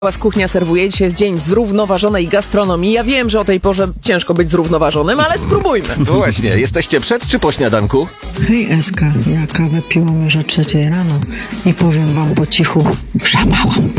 Was Kuchnia serwuje. Dzisiaj jest dzień zrównoważonej gastronomii. Ja wiem, że o tej porze ciężko być zrównoważonym, ale spróbujmy. No właśnie, jesteście przed czy po śniadanku? Hej Eska, ja kawę piłam już o 3 rano i powiem wam po cichu, wszamałam